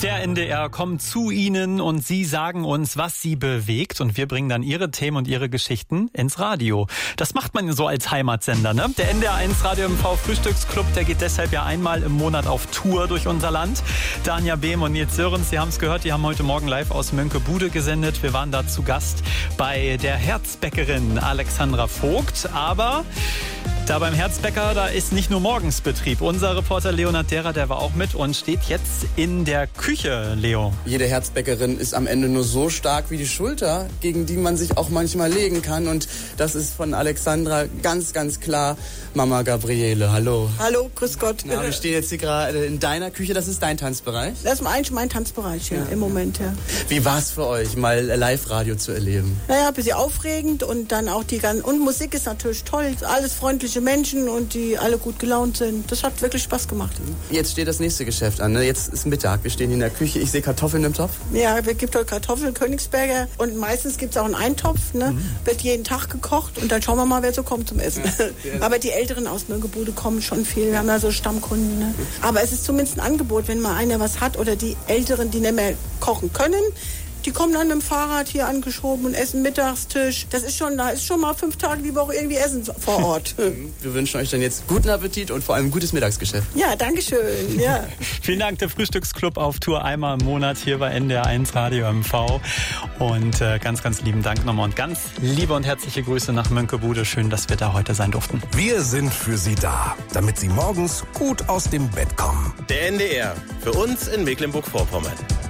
Der NDR kommt zu Ihnen und Sie sagen uns, was Sie bewegt, und wir bringen dann Ihre Themen und Ihre Geschichten ins Radio. Das macht man so als Heimatsender, ne? Der NDR 1 Radio MV Frühstücksclub, der geht deshalb ja einmal im Monat auf Tour durch unser Land. Danja Behm und Nils Sörens, Sie haben es gehört, die haben heute Morgen live aus Mönckebude gesendet. Wir waren da zu Gast bei der Herzbäckerin Alexandra Vogt, aber da beim Herzbäcker, da ist nicht nur morgens Betrieb. Unser Reporter Leonhard Derer, der war auch mit und steht jetzt in der Küche, Leo. Jede Herzbäckerin ist am Ende nur so stark wie die Schulter, gegen die man sich auch manchmal legen kann. Und das ist von Alexandra ganz, ganz klar Mama Gabriele. Hallo. Hallo, grüß Gott. Na, wir stehen jetzt hier gerade in deiner Küche. Das ist dein Tanzbereich? Das ist eigentlich mein Tanzbereich, ja, im Moment, ja. Wie war es für euch, mal Live-Radio zu erleben? Naja, ein bisschen aufregend und dann auch und Musik ist natürlich toll. Alles freundliche Menschen und die alle gut gelaunt sind. Das hat wirklich Spaß gemacht. Jetzt steht das nächste Geschäft an, ne? Jetzt ist Mittag. Wir stehen hier in der Küche. Ich sehe Kartoffeln im Topf. Ja, es gibt heute Kartoffeln, Königsberger und meistens gibt es auch einen Eintopf, ne? Wird jeden Tag gekocht und dann schauen wir mal, wer so kommt zum Essen. Aber die Älteren aus Mönckebude kommen schon viel. Wir haben da so Stammkunden, ne? Aber es ist zumindest ein Angebot, wenn mal einer was hat oder die Älteren, die nicht mehr kochen können, die kommen dann mit dem Fahrrad hier angeschoben und essen Mittagstisch. Da ist schon mal 5 Tage die Woche irgendwie Essen vor Ort. Wir wünschen euch dann jetzt guten Appetit und vor allem gutes Mittagsgeschäft. Ja, danke schön. Ja. Vielen Dank, der Frühstücksclub auf Tour einmal im Monat hier bei NDR 1 Radio MV. Und ganz, ganz lieben Dank nochmal und ganz liebe und herzliche Grüße nach Mönckebude. Schön, dass wir da heute sein durften. Wir sind für Sie da, damit Sie morgens gut aus dem Bett kommen. Der NDR, für uns in Mecklenburg-Vorpommern.